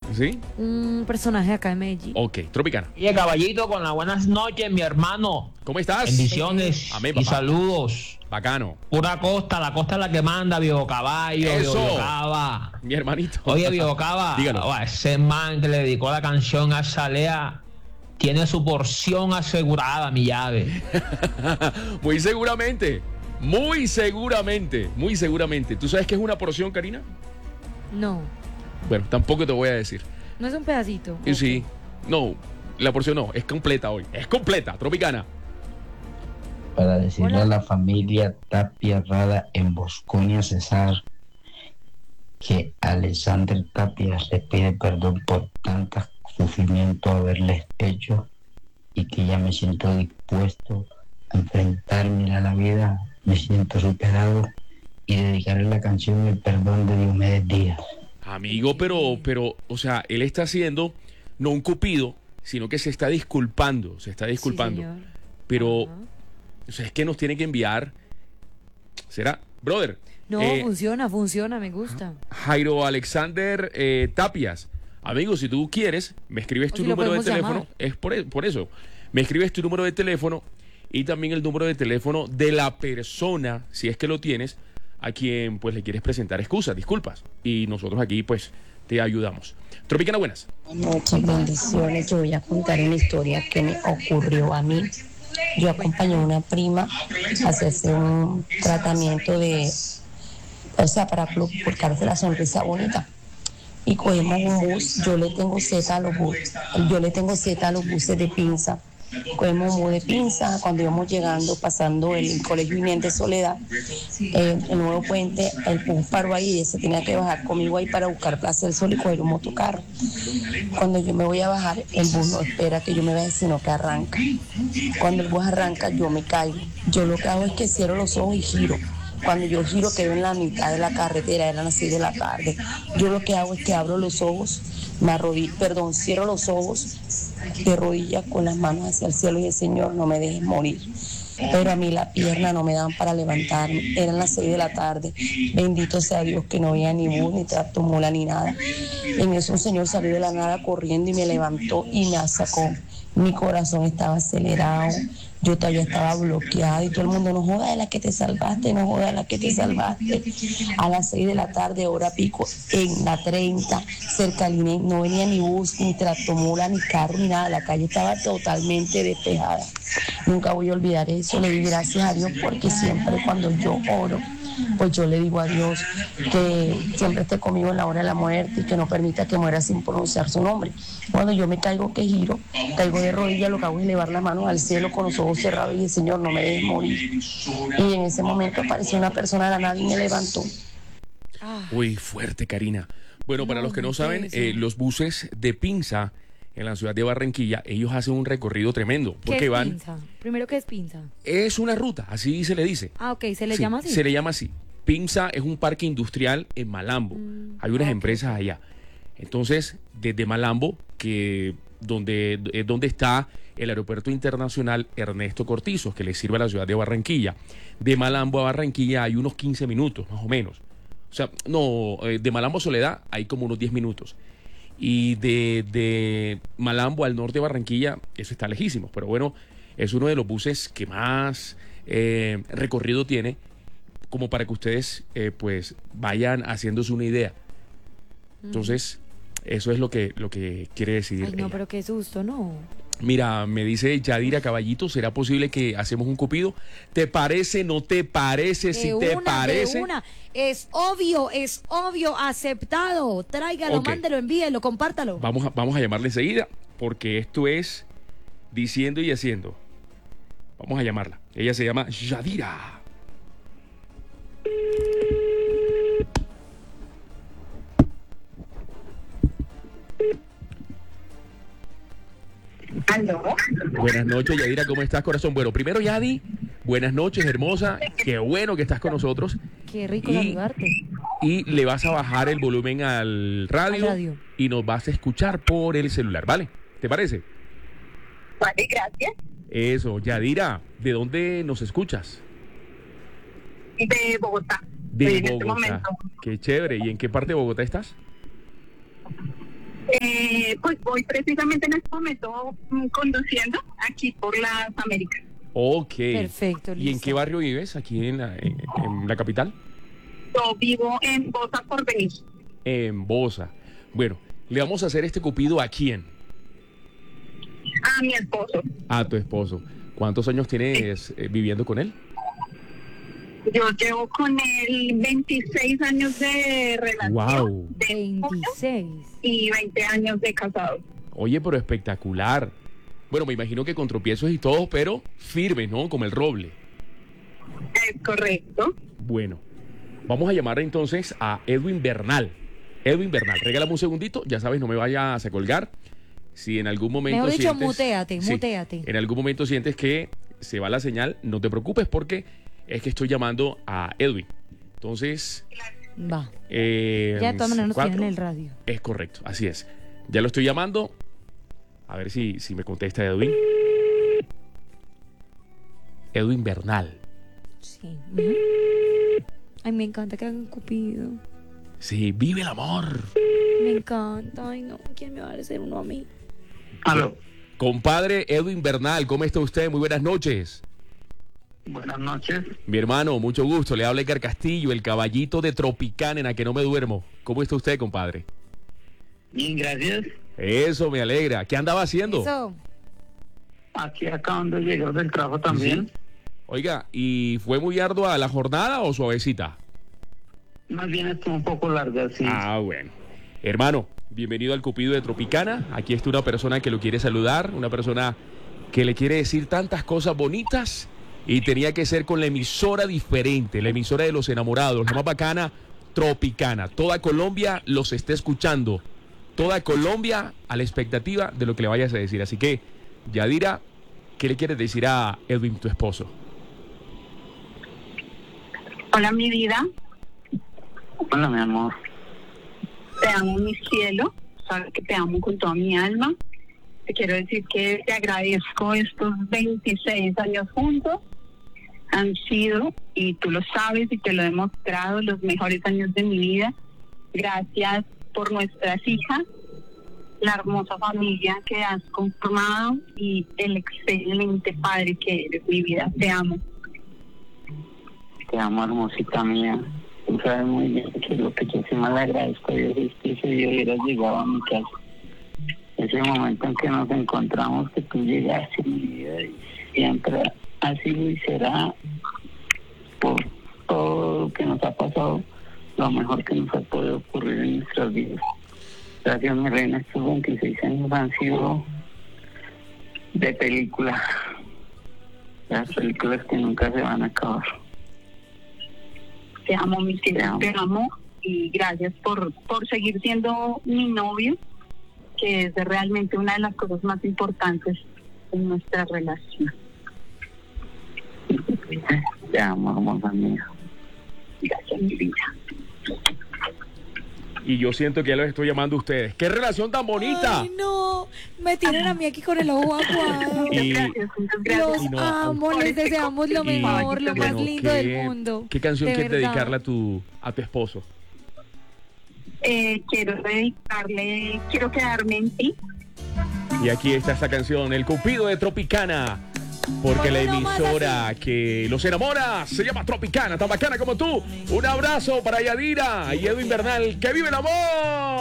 ¿Sí? Un personaje acá en Medellín. Ok, Tropicana. Oye, caballito, con las buenas noches, mi hermano. ¿Cómo estás? Bendiciones Amén, y papá. saludos. Bacano. Pura costa, la costa es la que manda, Viejo Caballo, Eso. Viejo Cava. Mi hermanito. Oye, Viejo Cava, Dígalo. ese man que le dedicó la canción a Salea tiene su porción asegurada, mi llave. Muy seguramente. Muy seguramente. Muy seguramente. ¿Tú sabes qué es una porción, Karina? No, Bueno, tampoco te voy a decir. no es un pedacito. Y sí. No, la porción no. Es completa hoy. Es completa. Tropicana. Para decirle Hola. a la familia Tapia Rada en Bosconia, Cesar, que Alexander Tapia le pide perdón por tanto sufrimiento haberles hecho y que ya me siento dispuesto a enfrentarme a la vida, me siento superado y dedicarle la canción El perdón de Diomedes Díaz. Amigo, pero, o sea, él está haciendo no un cupido, sino que se está disculpando. Se está disculpando. Sí, señor. Pero, Ajá. o sea, es que nos tiene que enviar. ¿Será? Brother. No, funciona, me gusta. Jairo Alexander Tapias. Amigo, si tú quieres, me escribes O tu si lo número de podemos teléfono. llamar. Es por eso. Me escribes tu número de teléfono y también el número de teléfono de la persona, si es que lo tienes, a quien pues le quieres presentar excusas, disculpas. Y nosotros aquí pues te ayudamos. Tropicana, buenas. Buenas noches, bendiciones. Yo voy a contar una historia que me ocurrió a mí. Yo acompañé a una prima a hacerse un tratamiento para buscarse la sonrisa bonita. Y cogimos un bus, yo le tengo Z a los buses de pinza. Cogimos un bus de pinza, cuando íbamos llegando, pasando el colegio Inés de Soledad, el nuevo puente, el bus paró ahí y se tenía que bajar conmigo ahí para buscar Plaza del Sol y coger un motocarro. Cuando yo me voy a bajar, el bus no espera que yo me baje, sino que arranca. Cuando el bus arranca, yo me caigo. Yo lo que hago es que cierro los ojos y giro. Cuando yo giro, quedo en la mitad de la carretera, eran las 6 de la tarde. Yo lo que hago es que abro los ojos, cierro los ojos, de rodillas con las manos hacia el cielo y el Señor, no me dejes morir. Pero a mí la pierna no me daban para levantarme, eran las 6 de la tarde. Bendito sea Dios que no había ni bus, ni tractomula, ni nada. En eso un señor salió de la nada corriendo y me levantó y me sacó. Mi corazón estaba acelerado, yo todavía estaba bloqueada y todo el mundo, no joda de la que te salvaste, no joda de la que te salvaste. A las 6 de la tarde, hora pico, en la 30, cerca del INE, no venía ni bus, ni tractomula, ni carro, ni nada. La calle estaba totalmente despejada. Nunca voy a olvidar eso. Le di gracias a Dios porque siempre cuando yo oro, pues yo le digo a Dios que siempre esté conmigo en la hora de la muerte y que no permita que muera sin pronunciar su nombre. Cuando yo me caigo, que giro, caigo de rodillas, lo que hago es elevar las manos al cielo con los ojos cerrados y dije, Señor, no me dejes morir. Y en ese momento apareció una persona de la nada y me levantó. Uy, fuerte, Karina. Bueno, para No, los que no muy saben, tenso. los buses de pinza en la ciudad de Barranquilla, ellos hacen un recorrido tremendo. ¿Qué Porque es van. pinza? Primero, ¿qué es pinza? Es una ruta, así se le dice. Ah, ok, ¿se le Sí, llama así? se le llama así. Pinza es un parque industrial en Malambo. Hay unas ok. empresas allá. Entonces, desde Malambo, que donde está el aeropuerto internacional Ernesto Cortizos, que le sirve a la ciudad de Barranquilla. De Malambo a Barranquilla hay unos 15 minutos, más o menos. O sea, no, de Malambo a Soledad hay como unos 10 minutos. Y de Malambo al norte de Barranquilla, eso está lejísimo. Pero bueno, es uno de los buses que más recorrido tiene, como para que ustedes pues vayan haciéndose una idea. Entonces, eso es lo que quiere decir Ay, no, ella. pero qué susto, no. Mira, me dice Yadira Caballito, ¿será posible que hacemos un cupido? ¿Te parece? ¿No te parece? Si te parece. De una. Es obvio, aceptado. Tráigalo, Ok. mándelo, envíelo, compártalo. Vamos a llamarle enseguida, porque esto es diciendo y haciendo. Vamos a llamarla. Ella se llama Yadira. ¿Aló? Buenas noches, Yadira, ¿cómo estás, corazón? Bueno, primero, Yadi, buenas noches, hermosa. Qué bueno que estás con nosotros. Qué rico Y- saludarte. Y le vas a bajar el volumen al radio, Al radio. y nos vas a escuchar por el celular, ¿vale? ¿Te parece? Vale, gracias. Eso, Yadira, ¿de dónde nos escuchas? De Bogotá. De Estoy en este Bogotá. momento. Qué chévere. ¿Y en qué parte de Bogotá estás? Pues voy precisamente en este momento conduciendo aquí por las Américas. Ok. Perfecto, ¿Y en Lisa. qué barrio vives? ¿Aquí en la capital? Yo vivo en Bosa Porvenir. En Bosa. Bueno, le vamos a hacer este cupido ¿a quién? A mi esposo. A tu esposo. ¿Cuántos años tienes viviendo con él? Yo llevo con él 26 años de relación. Wow. De novio 26. y 20 años de casado. Oye, pero espectacular. Bueno, me imagino que con tropiezos y todo, pero firme, ¿no? Como el roble. Es correcto. Bueno, vamos a llamar entonces a Edwin Bernal. Edwin Bernal, regálame un segundito, ya sabes, no me vayas a colgar. Si en algún momento Mejor dicho, sientes... mutéate, Sí, mutéate. en algún momento sientes que se va la señal, no te preocupes porque es que estoy llamando a Edwin. Entonces... Va. Ya de todas maneras nos 4. tienen en el radio. Es correcto, así es. Ya lo estoy llamando. A ver si me contesta Edwin. Edwin Bernal. Sí. Ay, me encanta que hagan Cupido. Sí, vive el amor. Me encanta. Ay, no. ¿Quién me va a hacer uno a mí? Aló. Compadre Edwin Bernal, ¿cómo está usted? Muy buenas noches. Buenas noches. Mi hermano, mucho gusto. Le habla Edgar Castillo, el caballito de Tropicana en la que no me duermo. ¿Cómo está usted, compadre? Bien, gracias. Eso me alegra. ¿Qué andaba haciendo? Eso. Aquí acabando de llegar del trabajo también. Sí. Oiga, ¿y fue muy ardua la jornada o suavecita? Más bien estuvo un poco larga, sí. Ah, bueno. Hermano, bienvenido al Cupido de Tropicana. Aquí está una persona que lo quiere saludar, una persona que le quiere decir tantas cosas bonitas y tenía que ser con la emisora diferente, la emisora de los enamorados, la más bacana, Tropicana. Toda Colombia los está escuchando. Toda Colombia a la expectativa de lo que le vayas a decir. Así que, Yadira, ¿qué le quieres decir a Edwin, tu esposo? Hola, mi vida. Hola, mi amor. Te amo, mi cielo. Sabes que te amo con toda mi alma. Te quiero decir que te agradezco estos 26 años juntos. Han sido, y tú lo sabes y te lo he demostrado, los mejores años de mi vida. Gracias por nuestras hijas, la hermosa familia que has conformado y el excelente padre que eres, mi vida. Te amo. Te amo, hermosita mía. Tú sabes muy bien que lo que yo sí más le agradezco a Dios es que ese día hubieras llegado a mi casa. Ese momento en que nos encontramos, que tú llegaste en mi vida y siempre ha sido y será, por todo lo que nos ha pasado, lo mejor que nos ha podido ocurrir en nuestras vidas. Gracias, mi reina, estos 26 años han sido de película. Las películas que nunca se van a acabar. Te amo, mi cielo, Te amo. te amo y gracias por seguir siendo mi novio, que es realmente una de las cosas más importantes en nuestra relación. Te amo, hermosa mía. Gracias, mi vida. Y yo siento que ya los estoy llamando a ustedes. ¡Qué relación tan bonita! Ay, no. Me tienen a mí aquí con el ojo aguado. Y- Muchas gracias. Los Y no, amo, les deseamos lo y- mejor, lo más bueno, lindo del mundo. ¿Qué canción De quieres verdad. dedicarle a tu esposo? Quiero quedarme en ti. Y aquí está esta canción, El Cupido de Tropicana. Porque la Ponlo nomás emisora que los enamora se llama Tropicana, tan bacana como tú. Un abrazo para Yadira y Edwin Bernal. ¡Que vive el amor!